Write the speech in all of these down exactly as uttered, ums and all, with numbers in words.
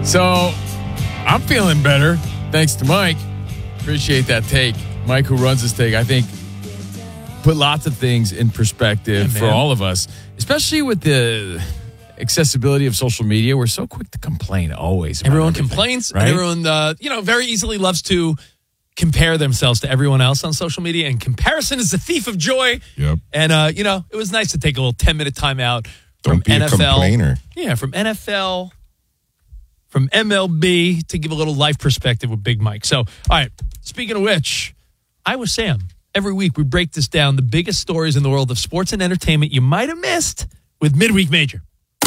So I'm feeling better, thanks to Mike. Appreciate that take. Mike, who runs this take, I think put lots of things in perspective yeah, for all of us, especially with the accessibility of social media. We're so quick to complain always. Everyone complains. Right? Everyone, uh, you know, very easily loves to compare themselves to everyone else on social media, and comparison is the thief of joy. Yep. And, uh, you know, it was nice to take a little ten-minute time out from Don't be N F L. a complainer. Yeah, from N F L, from M L B, to give a little life perspective with Big Mike. So, all right, speaking of which, Iowa Sam. Every week we break this down, the biggest stories in the world of sports and entertainment you might have missed with Midweek Major.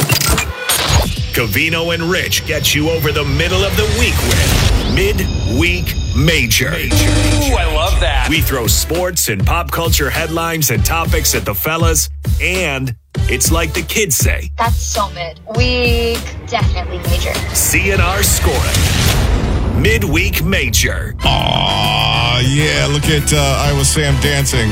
Covino and Rich get you over the middle of the week with Midweek Major. Ooh, I love that. We throw sports and pop culture headlines and topics at the fellas, and it's like the kids say. That's so mid. Week, definitely major. C N R scoring. Midweek Major. Aw, yeah, look at uh, Iowa Sam dancing.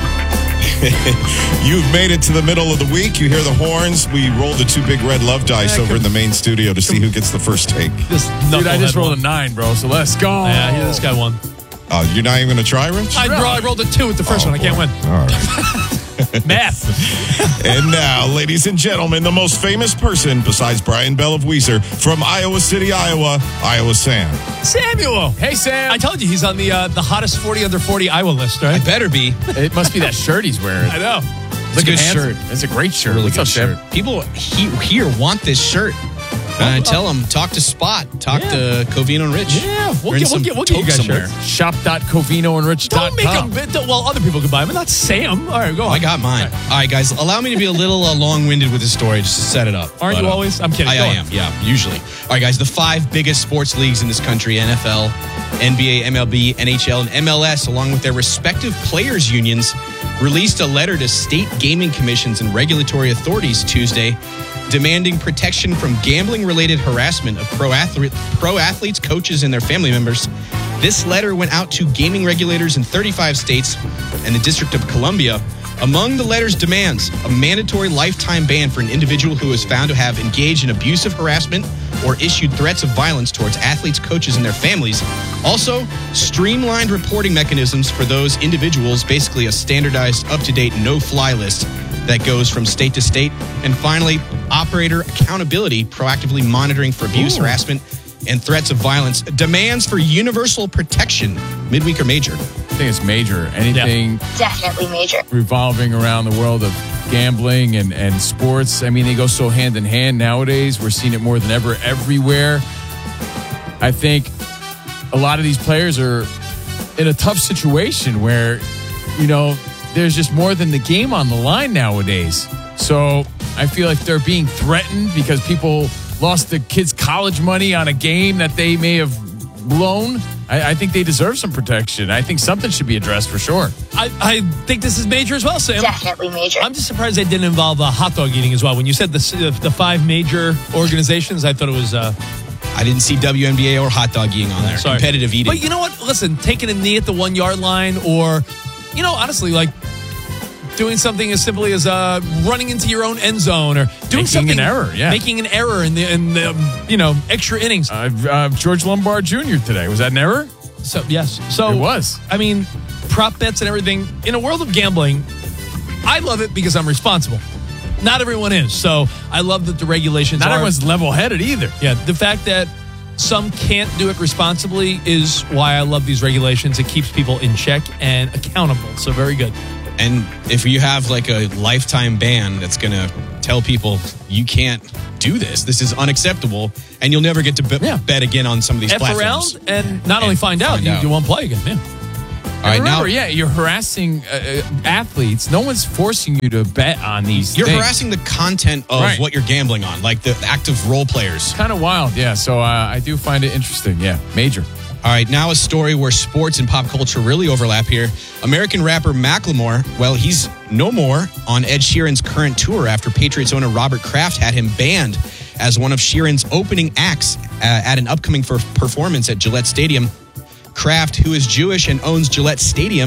You've made it to the middle of the week. You hear the horns. We rolled the two big red love dice yeah, over in the main studio to see who gets the first take. This Dude, I just rolled one. a nine, bro, so let's go. Yeah, yeah, this guy won. Uh, you're not even going to try, Rich? I, roll, I rolled a two with the first Oh, one. I can't boy. win. All right. Math. And now, ladies and gentlemen, the most famous person besides Brian Bell of Weezer from Iowa City, Iowa, Iowa Sam. Samuel. Hey, Sam. I told you he's on the uh, the hottest forty under forty Iowa list, right? I better be. It must be that shirt he's wearing. I know. It's a good handsome. shirt. It's a great shirt. Really What's good up, shirt. Sam? People he, here want this shirt. And I tell them, talk to Spot, talk Yeah. to Covino and Rich. Yeah, we'll We're in get, we'll some get, we'll get you tote guys somewhere. shirts. shop dot covino and rich dot com. Don't make them. Well, other people can buy them, but not Sam. All right, go on. I got mine. All right, guys, allow me to be a little uh, long-winded with this story just to set it up. Aren't But, you uh, always? I'm kidding. I, Go I on. am, yeah, usually. All right, guys, the five biggest sports leagues in this country, N F L, N B A, M L B, N H L, and M L S, along with their respective players' unions, released a letter to state gaming commissions and regulatory authorities Tuesday demanding protection from gambling-related harassment of pro, athlete, pro athletes, coaches, and their family members. This letter went out to gaming regulators in thirty-five states and the District of Columbia. Among the letter's demands, a mandatory lifetime ban for an individual who is found to have engaged in abusive harassment or issued threats of violence towards athletes, coaches, and their families. Also, streamlined reporting mechanisms for those individuals, basically a standardized, up-to-date, no-fly list that goes from state to state. And finally, operator accountability, proactively monitoring for abuse, Ooh. harassment, and threats of violence. Demands for universal protection. Midweek or major? I think it's major. Anything Definitely major. revolving around the world of gambling and, and sports. I mean, they go so hand in hand nowadays. We're seeing it more than ever everywhere. I think a lot of these players are in a tough situation where, you know, there's just more than the game on the line nowadays. So I feel like they're being threatened because people lost the kids' college money on a game that they may have blown. I, I think they deserve some protection. I think something should be addressed for sure. I, I think this is major as well, Sam. Definitely major. I'm just surprised they didn't involve uh, hot dog eating as well. When you said the the five major organizations, I thought it was... Uh, I didn't see W N B A or hot dog eating on there. Sorry. Competitive eating. But you know what? Listen, taking a knee at the one yard line, or, you know, honestly, like doing something as simply as uh, running into your own end zone, or doing Making something an error, yeah. making an error in the in the um, you know extra innings. Uh, uh, George Lombard Junior today. Was that an error? So yes, so It was. I mean, prop bets and everything in a world of gambling. I love it because I'm responsible. Not everyone is, so I love that the regulations. Not are, everyone's level-headed either. Yeah, the fact that some can't do it responsibly is why I love these regulations. It keeps people in check and accountable. So very good. And if you have like a lifetime ban that's going to tell people you can't do this, this is unacceptable, and you'll never get to be- Yeah. bet again on some of these F platforms. around and not only And find out, find you, out. you won't play again. Yeah. All right, Remember, now yeah, you're harassing uh, uh, athletes. No one's forcing you to bet on these you're things. harassing the content of Right. what you're gambling on, like the active role players. Kind of wild, yeah. So uh, I do find it interesting. Yeah, major. All right, now a story where sports and pop culture really overlap here. American rapper Macklemore, well, he's no more on Ed Sheeran's current tour after Patriots owner Robert Kraft had him banned as one of Sheeran's opening acts uh, at an upcoming for performance at Gillette Stadium. Kraft, who is Jewish and owns Gillette Stadium,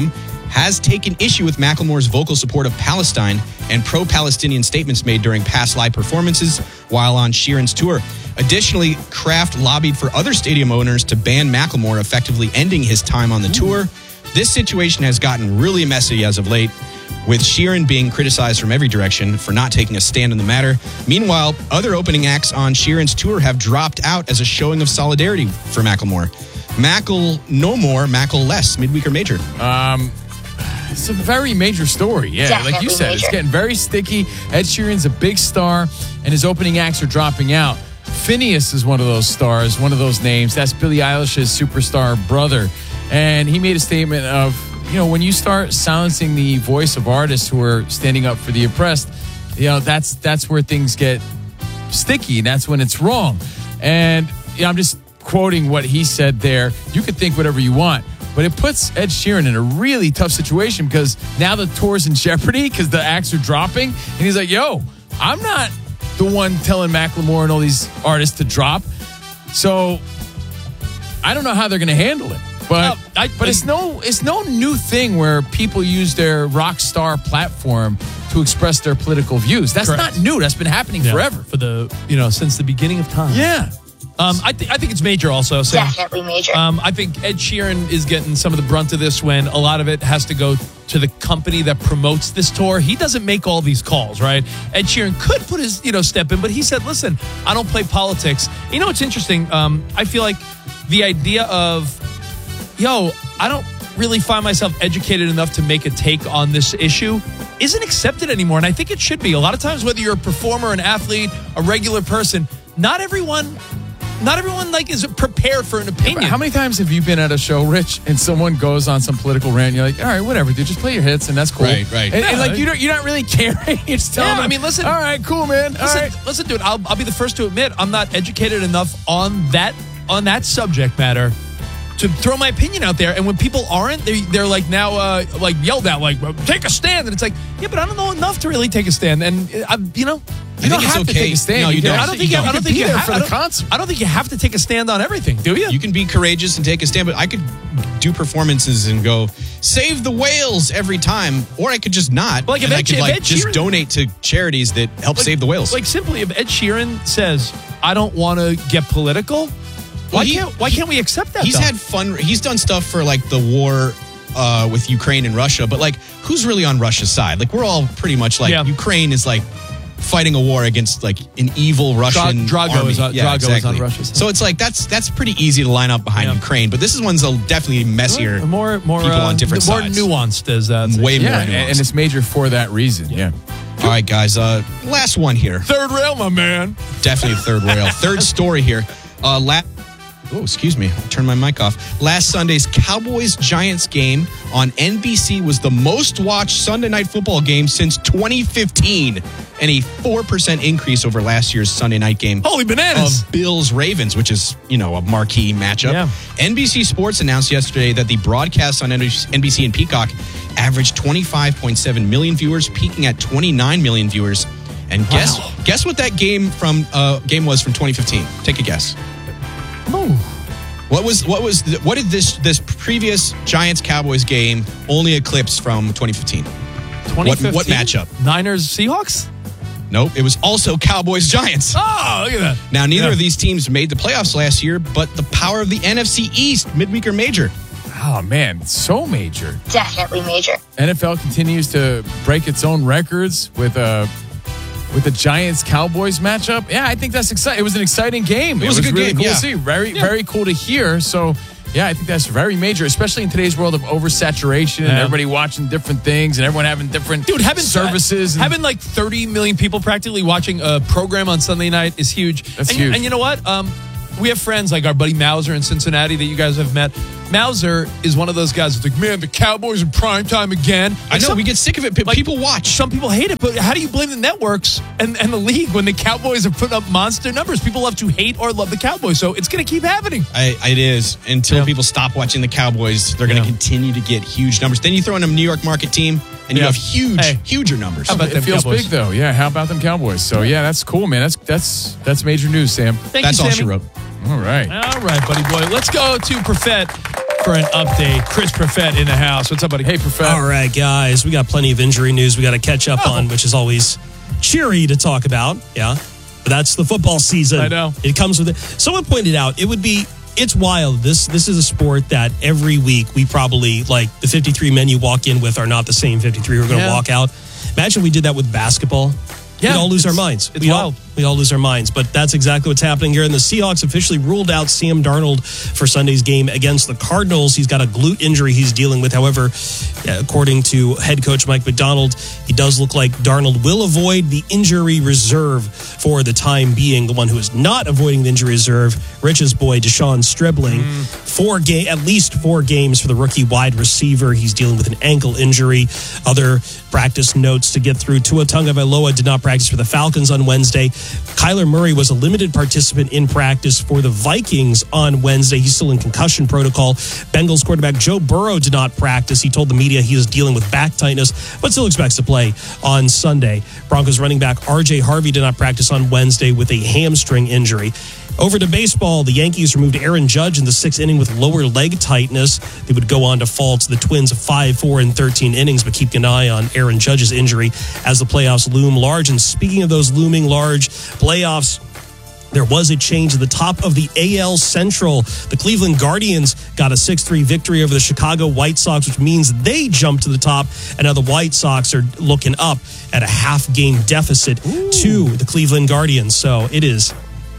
has taken issue with Macklemore's vocal support of Palestine and pro-Palestinian statements made during past live performances while on Sheeran's tour. Additionally, Kraft lobbied for other stadium owners to ban Macklemore, effectively ending his time on the tour. This situation has gotten really messy as of late, with Sheeran being criticized from every direction for not taking a stand on the matter. Meanwhile, other opening acts on Sheeran's tour have dropped out as a showing of solidarity for Macklemore. Mackle no more, Mackle less, midweek or major. Um, it's a very major story. Yeah, Definitely like you said, major. it's getting very sticky. Ed Sheeran's a big star, and his opening acts are dropping out. Phineas is one of those stars, one of those names. That's Billie Eilish's superstar brother. And he made a statement of, you know, when you start silencing the voice of artists who are standing up for the oppressed, you know, that's that's where things get sticky, and that's when it's wrong. And you know, I'm just quoting what he said there. You could think whatever you want, but it puts Ed Sheeran in a really tough situation because now the tour's in jeopardy because the acts are dropping. And he's like, yo, I'm not the one telling Macklemore and all these artists to drop. So I don't know how they're going to handle it. But Uh, I- but it's no it's no new thing where people use their rock star platform to express their political views. That's Correct. not new. That's been happening Yeah, forever. for the you know since the beginning of time. Yeah. Um, I think I think it's major also. Sam. Definitely major. Um, I think Ed Sheeran is getting some of the brunt of this when a lot of it has to go to the company that promotes this tour. He doesn't make all these calls, right? Ed Sheeran could put his you know step in, but he said, "Listen, I don't play politics." You know, it's interesting. Um, I feel like the idea of yo, I don't really find myself educated enough to make a take on this issue isn't accepted anymore. And I think it should be. A lot of times, whether you're a performer, an athlete, a regular person, not everyone, not everyone like is prepared for an opinion. How many times have you been at a show, Rich, and someone goes on some political rant? And you're like, all right, whatever, dude, just play your hits, and that's cool. Right, right. And, and Yeah. like you don't, you're not really caring. You're just telling Yeah, them, I mean, listen. All right, cool, man. All Listen, right. listen, dude. I'll, I'll be the first to admit I'm not educated enough on that on that subject matter to throw my opinion out there. And when people aren't, they they're like now uh, like yelled at, like take a stand. And it's like, yeah, but I don't know enough to really take a stand. And uh, I, you know, You I don't think it's have to okay. take a stand. No, you can- don't. I don't think You you, I don't. don't think be you there ha- for I the don't- concert. I don't think you have to take a stand on everything, do you? You can be courageous and take a stand, but I could do performances and go save the whales every time, or I could just not. Like, if and I Ed- could if like Ed just Sheeran- donate to charities that help Like- save the whales. Like simply, if Ed Sheeran says, "I don't want to get political," why Well, he- can't why can't we accept that? he's though? had fun. He's done stuff for like the war uh, with Ukraine and Russia, but like, who's really on Russia's side? Like, we're all pretty much like Yeah. Ukraine is like fighting a war against like an evil Russian Drago army. is on- yeah, Drago is exactly. on Russia's side. So it's like that's that's pretty easy to line up behind Yeah. Ukraine, but this is one's a definitely messier. more more people uh, on different more sides. nuanced as uh, Way more Yeah, nuanced. and, and it's major for that reason. Yeah. All right, guys. Uh, last one here. third rail, my man. Definitely third rail. Third story here. Uh, la- oh, excuse me. I turned my mic off. Last Sunday's Cowboys-Giants game on N B C was the most watched Sunday night football game since twenty fifteen, and a four percent increase over last year's Sunday night game. Holy bananas. Of Bills-Ravens, which is, you know, a marquee matchup. Yeah. N B C Sports announced yesterday that the broadcasts on N B C and Peacock averaged twenty-five point seven million viewers, peaking at twenty-nine million viewers. And guess Wow. guess what that game from uh, game was from twenty fifteen? Take a guess. Oh. What was what was the, what did this this previous Giants Cowboys game only eclipse from twenty fifteen? What what matchup? Niners Seahawks? Nope, it was also Cowboys Giants. Oh, look at that. Now, neither Yeah. of these teams made the playoffs last year, but the power of the N F C East, midweek or major. Oh man, so major. Definitely major. N F L continues to break its own records with a with the Giants Cowboys matchup. Yeah, I think that's exciting. It was an exciting game. It was a good really game, cool yeah. to see. Very very cool to hear. So yeah, I think that's very major, especially in today's world of oversaturation and Yeah. everybody watching different things and everyone having different Dude, having services. and- having like thirty million people practically watching a program on Sunday night is huge. That's and, you- huge. And you know what? Um, we have friends like our buddy Mauser in Cincinnati that you guys have met. Mauser is one of those guys that's like, man, the Cowboys in prime time again. I Like know some- we get sick of it. Pe- like, People watch. Some people hate it, but how do you blame the networks and, and the league when the Cowboys are putting up monster numbers? People love to hate or love the Cowboys, so it's going to keep happening. I, it is until Yeah. people stop watching the Cowboys. They're going to Yeah. continue to get huge numbers. Then you throw in a New York market team, and you Yeah. have huge, Hey. huger numbers. How about it them feels Cowboys? big though. Yeah, how about them Cowboys? So yeah, that's cool, man. That's that's that's major news, Sam. Thank That's you, all Sammy. she wrote. All right. All right, buddy boy. Let's go to Perfett for an update. Chris Perfett in the house. What's up, buddy? Hey, Perfett. All right, guys. We got plenty of injury news we got to catch up Oh. on, which is always cheery to talk about. Yeah. But that's the football season. I know. It comes with it. Someone pointed out it would be, it's wild. This this is a sport that every week we probably, like, the fifty-three men you walk in with are not the same fifty-three we're going to Yeah. walk out. Imagine we did that with basketball. Yeah, We'd all lose our it's- minds. it's we wild. All, we all lose our minds. But that's exactly what's happening here. And the Seahawks officially ruled out Sam Darnold for Sunday's game against the Cardinals. He's got a glute injury he's dealing with. However, yeah, according to head coach Mike McDonald, he does look like Darnold will avoid the injury reserve for the time being. The one who is not avoiding the injury reserve, Rich's boy, Deshaun Stribling. Mm. Four ga- At least four games for the rookie wide receiver. He's dealing with an ankle injury. Other practice notes to get through. Tua Tagovailoa did not practice for the Falcons on Wednesday. Kyler Murray was a limited participant in practice for the Vikings on Wednesday. He's still in concussion protocol. Bengals quarterback Joe Burrow did not practice. He told the media he is dealing with back tightness, but still expects to play on Sunday. Broncos running back R J Harvey did not practice on Wednesday with a hamstring injury. Over to baseball, the Yankees removed Aaron Judge in the sixth inning with lower leg tightness. They would go on to fall to the Twins five, four, and thirteen innings, but keep an eye on Aaron Judge's injury as the playoffs loom large. And speaking of those looming large playoffs, there was a change at the top of the A L Central. The Cleveland Guardians got a six three victory over the Chicago White Sox, which means they jumped to the top. And now the White Sox are looking up at a half-game deficit Ooh. to the Cleveland Guardians. So it is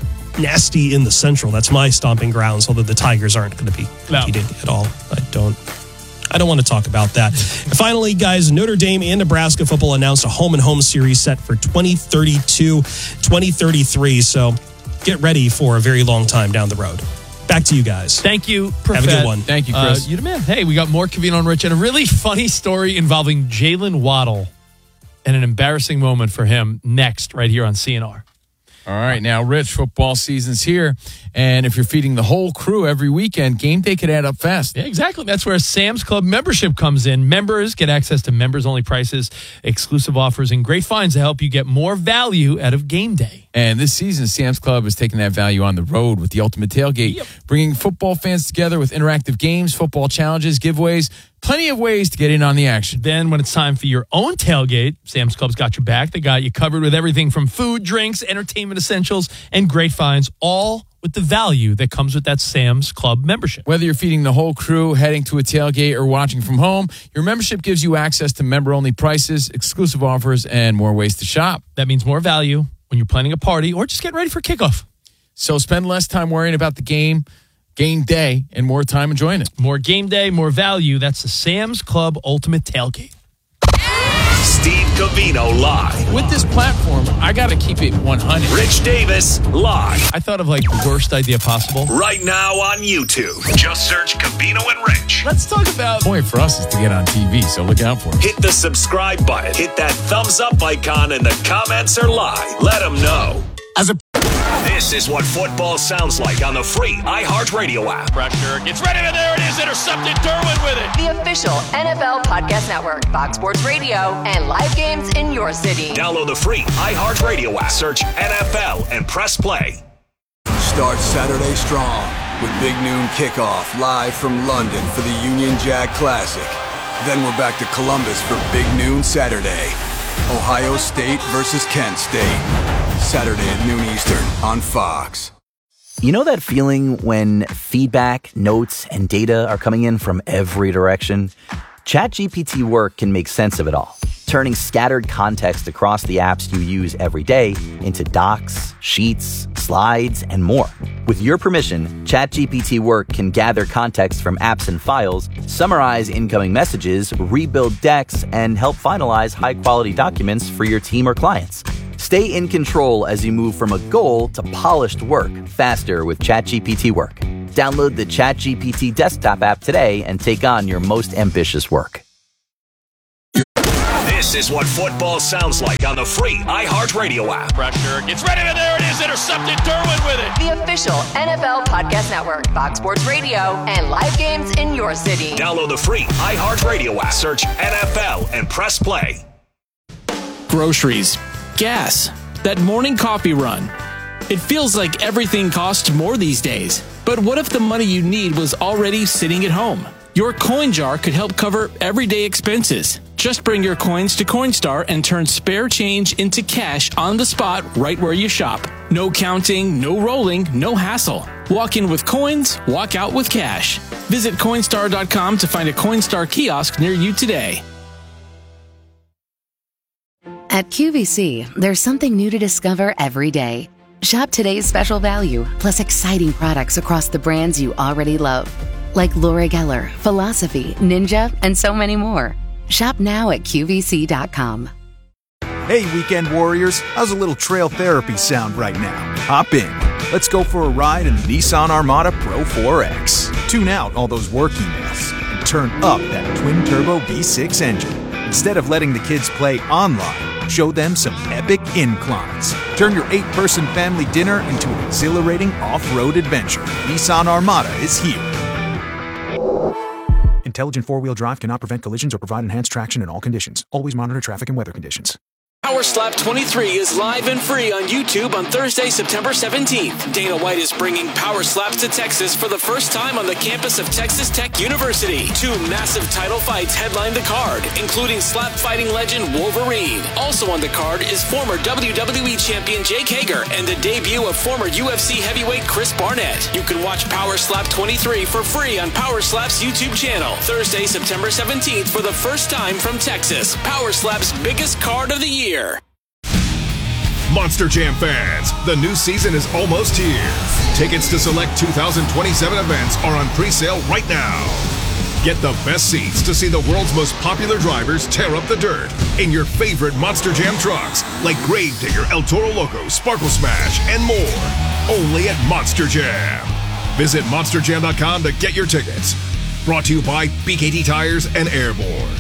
nasty in the Central. That's my stomping grounds, although the Tigers aren't going to be competing no. at all. I don't I don't want to talk about that. And finally, guys, Notre Dame and Nebraska football announced a home-and-home series set for twenty thirty-two, twenty thirty-three. So get ready for a very long time down the road. Back to you guys. Thank you, Perfett. Have a good one. Thank you, Chris. Uh, you the man. Hey, we got more Covino and Rich and a really funny story involving Jalen Waddle and an embarrassing moment for him next right here on C N R. All right, now, Rich, football season's here, and if you're feeding the whole crew every weekend, game day could add up fast. Yeah, exactly. That's where Sam's Club membership comes in. Members get access to members-only prices, exclusive offers, and great finds to help you get more value out of game day. And this season, Sam's Club is taking that value on the road with the Ultimate Tailgate, Yep. bringing football fans together with interactive games, football challenges, giveaways, plenty of ways to get in on the action. Then when it's time for your own tailgate, Sam's Club's got your back. They got you covered with everything from food, drinks, entertainment essentials, and great finds, all with the value that comes with that Sam's Club membership. Whether you're feeding the whole crew, heading to a tailgate, or watching from home, your membership gives you access to member-only prices, exclusive offers, and more ways to shop. That means more value when you're planning a party or just getting ready for kickoff. So spend less time worrying about the game, game day, and more time enjoying it. More game day, more value. That's the Sam's Club Ultimate Tailgate. Steve Covino live. With this platform, I got to keep it one hundred. Rich Davis live. I thought of like the worst idea possible. Right now on YouTube. Just search Covino and Rich. Let's talk about... The point for us is to get on T V, so look out for it. Hit the subscribe button. Hit that thumbs up icon, and the comments are live. Let them know. As a This is what football sounds like on the free iHeartRadio app. Pressure gets ready, and there it is. Intercepted. Derwin with it. The official N F L Podcast Network, Fox Sports Radio, and live games in your city. Download the free iHeartRadio app. Search N F L and press play. Start Saturday strong with Big Noon Kickoff live from London for the Union Jack Classic. Then we're back to Columbus for Big Noon Saturday. Ohio State versus Kent State. Saturday at noon Eastern on Fox. You know that feeling when feedback, notes, and data are coming in from every direction? ChatGPT Work can make sense of it all, turning scattered context across the apps you use every day into docs, sheets, slides, and more. With your permission, ChatGPT Work can gather context from apps and files, summarize incoming messages, rebuild decks, and help finalize high-quality documents for your team or clients. Stay in control as you move from a goal to polished work faster with ChatGPT Work. Download the ChatGPT desktop app today and take on your most ambitious work. This is what football sounds like on the free iHeartRadio app. Pressure gets ready, and there it is. Intercepted. Derwin with it. The official N F L Podcast Network, Fox Sports Radio, and live games in your city. Download the free iHeartRadio app. Search N F L and press play. Groceries, gas, that morning coffee run. It feels like everything costs more these days. But what if the money you need was already sitting at home? Your coin jar could help cover everyday expenses. Just bring your coins to Coinstar and turn spare change into cash on the spot right where you shop. No counting, no rolling, no hassle. Walk in with coins, walk out with cash. Visit Coinstar dot com to find a Coinstar kiosk near you today. At Q V C, there's something new to discover every day. Shop today's special value, plus exciting products across the brands you already love. Like Laura Geller, Philosophy, Ninja, and so many more. Shop now at Q V C dot com. Hey, weekend warriors, how's a little trail therapy sound right now? Hop in. Let's go for a ride in the Nissan Armada Pro four X. Tune out all those work emails and turn up that twin-turbo V six engine. Instead of letting the kids play online, show them some epic inclines. Turn your eight-person family dinner into an exhilarating off-road adventure. Nissan Armada is here. Intelligent four-wheel drive cannot prevent collisions or provide enhanced traction in all conditions. Always monitor traffic and weather conditions. Power Slap twenty-three is live and free on YouTube on Thursday, September seventeenth. Dana White is bringing Power Slaps to Texas for the first time on the campus of Texas Tech University. Two massive title fights headline the card, including slap fighting legend Wolverine. Also on the card is former W W E champion Jake Hager and the debut of former U F C heavyweight Chris Barnett. You can watch Power Slap twenty-three for free on Power Slap's YouTube channel. Thursday, September seventeenth for the first time from Texas. Power Slap's biggest card of the year. Monster Jam fans, the new season is almost here. Tickets to select two thousand twenty-seven events are on pre-sale right now. Get the best seats to see the world's most popular drivers tear up the dirt in your favorite Monster Jam trucks, like Gravedigger, El Toro Loco, Sparkle Smash, and more. Only at Monster Jam. Visit monster jam dot com to get your tickets. Brought to you by B K T Tires and Airborne.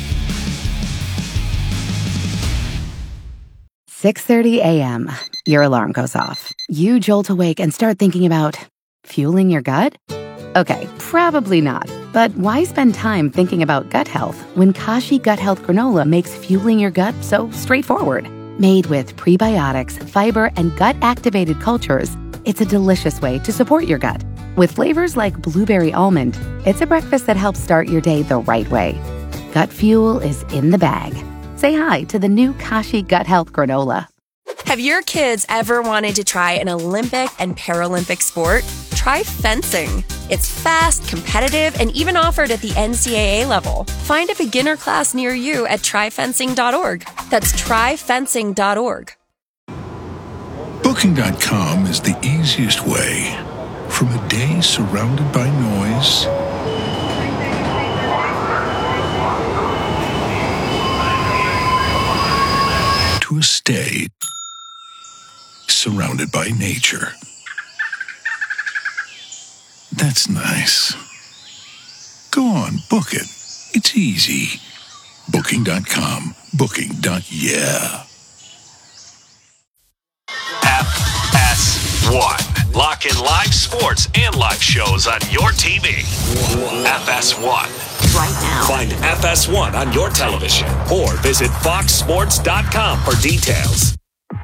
six thirty a.m. Your alarm goes off. You jolt awake and start thinking about fueling your gut? Okay, probably not. But why spend time thinking about gut health when Kashi Gut Health Granola makes fueling your gut so straightforward? Made with prebiotics, fiber, and gut-activated cultures, it's a delicious way to support your gut. With flavors like blueberry almond, it's a breakfast that helps start your day the right way. Gut fuel is in the bag. Say hi to the new Kashi Gut Health Granola. Have your kids ever wanted to try an Olympic and Paralympic sport? Try fencing. It's fast, competitive, and even offered at the N C double A level. Find a beginner class near you at try fencing dot org. That's try fencing dot org. Booking dot com is the easiest way from a day surrounded by noise to a stay surrounded by nature. That's nice. Go on, book it. It's easy. Booking dot com. Booking. Yeah. F S one. Lock in live sports and live shows on your T V. F S one. Right now. Find F S one on your television or visit fox sports dot com for details.